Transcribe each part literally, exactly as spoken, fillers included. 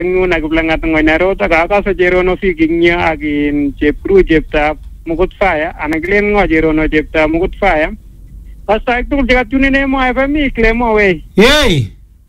nguna kiplangat ngonya rota ka ka sa jerono fikingnya agin chepru chepta mugut faya anaglen ngo jerono chepta mugut faya basta ektul jaga tunine mo F M klemo we Yey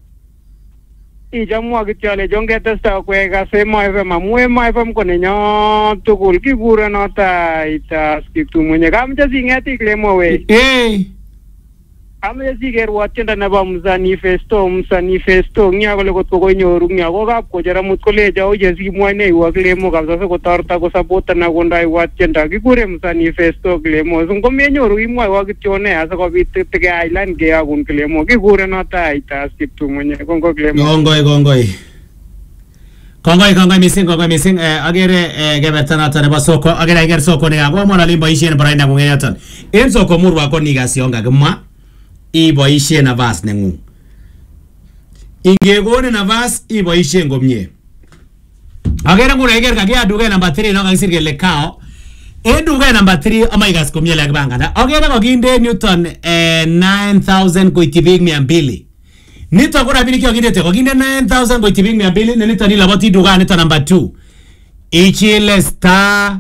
I jamu agitale jonge testa ko ga se mo F M mu mo F M ko nenyo tukul ki gura nota ita skitu munye kam jasi ngati klemo we Yey Ame siger watchenda na ba msanifesto msanifesto nya ko lekot ko nyoru nya ko gap ko jara mut ko le jaw je si mo ne wa klemo ka sa ko tarta ko support na ko ndai watchenda ki kure msanifesto klemo sun ko me nyoru i mo wa kitone asa ko bit te island ge agun klemo ki kure na ta ita skiptu munye ko ko klemo Gongoi gongoi Kongoi kongoi missing kongoi missing eh agere eh gebertana tane ba soko agere agere soko ne ago mona limba ishien paraina ngeyatan en soko murwa ko niga sionga gma iboishe nafas nengu ingegone nafas iboishe ngomye agere ngura iger ka kia duga number three no ngisirge le kao e duga number three amaigas komye la kibanga agere ko kinde Newton eh nine thousand ko itibig mia mbili nito kura bini kyo kinde te ko kinde nine thousand ko itibig mia mbili ne nito ni labati duga nito number two ichile star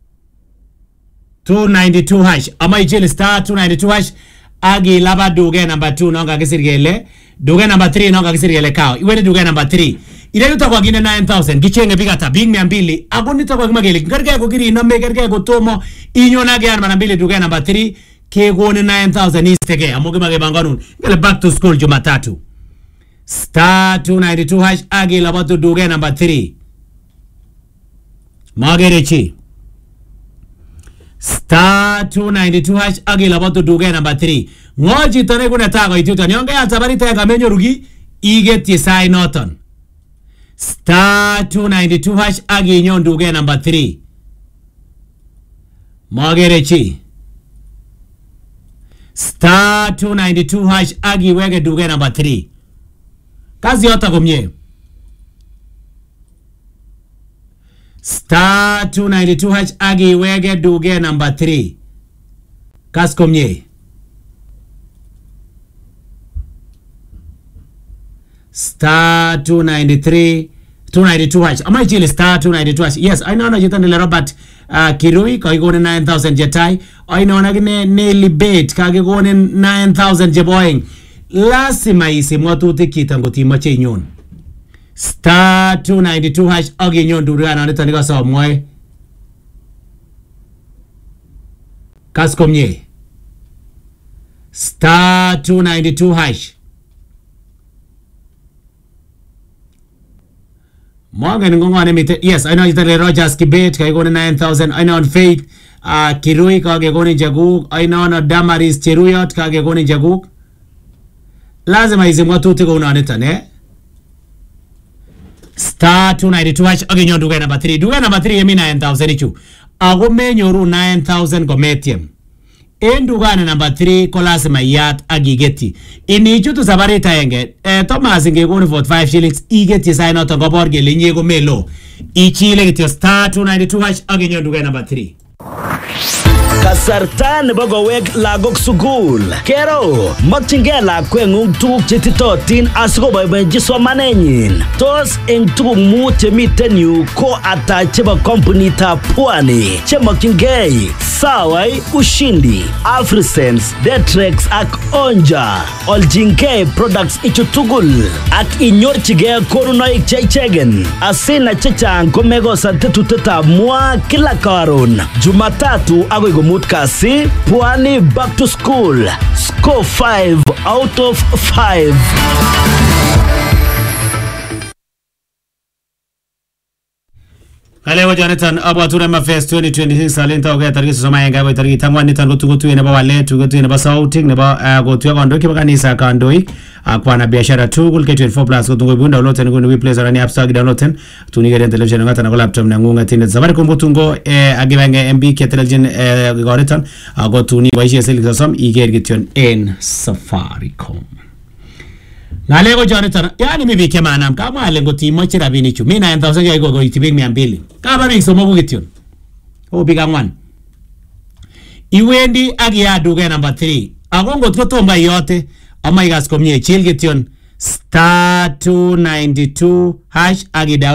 two ninety-two hash ama ichile star two ninety-two hash agi laba duge number two no kakisirgele duge number three no kakisirgele kao iwele duge number three ile yuta kwa gine nine thousand kichenge piga ta bing mia mbili agonita kwa kimagele ngarga ko kiri no me ngarga ko tomo inyona ge arma mbili duge number three ke gone nine thousand istege amoge mage banganun ngale back to school Jumatatu star two ninety-two hash agi laba duge number three magerechi star two ninety-two hash agila bato duge number three ngoji tone kuna tago ituta nyonge atabari tega menyo rugi igeti sai noton star two ninety-two hash agi nyon duge number three magerechi star two ninety-two hash agi wege duge number three kazi yota kumye star two ninety-two hash agi wege duge number three kaskomye star two ninety-three two ninety-two hash ama chile star two ninety-two hash yes I know na jitani le Robert uh, Kirui ka igone nine thousand jetai I know na gine ne libet ka igone nine thousand jeboing lasima isi mwatuti kitangoti mache nyon star two ninety-two hash agi nyon duria na neta nika sawa mwe kaskomye star two ninety-two hash Morgan ngongwane mite yes I know itale Rogers Kibet ka igone nine thousand I know on Faith uh, Kirui ka igone Jaguk I know on Damaris Cheruyot ka igone Jaguk lazima izi mwatuti kwa unaneta ne star two ninety-two hash agi nyon duga number three duga number three yemi nine thousand ichu ago menyoru nine thousand ko metiem en duga number three ko lazima yat agi geti ini ichu tu sabari tayenge eh, Thomas inge goni forty-five shillings igeti sign out ngo borge linye go melo ichile geti star two ninety-two hash agi nyon duga number three Kasarta nebo kowek lagok sukul. Kero, makchingei lakweng'ung tuguk chetitotin asikoboiboichi somanenyin. Tos eng tuguk mut chemiten yu ko ata chebo kompunitab Pwani chemakchingei Sawai, Ushindi, Afrisense, Detrex ak Onja. Oljingei products ichu tugul ak inyorchigei konunoik cheichegen. Asina chechang komekosa tetutetab mwa kila karon. Jumatatu agoi komut kasi Pwani back to school. Score five out of five. Kale Jonathan abatura mafest twenty twenty-six alenta oge tariki soma yenga ba tariki tangwan nitan go tugo tuene ba wale tugo tuene ba sauting ne ba go tuya kondo ke kanisa kandoi akwa na biashara tugul ke twenty-four plus go tungo bunda loten go we place arani app store downloaden tunige den television ngata na go laptop na ngunga tinde zabari ko tungo e agibenge M B ke television e goretan go tuni wa ishe selika som iger gition en Safaricom Nalego Jonathan, yani mibi kemanam, kama alengo timo chira binichu. Mi nine thousand ya go itibig mia mbili. Kama mi somo bugition. O biga one. Iwendi agi ya duga number three. Agongo tuko tomba yote. Ama igas komye chill gition. star two ninety-two hash agida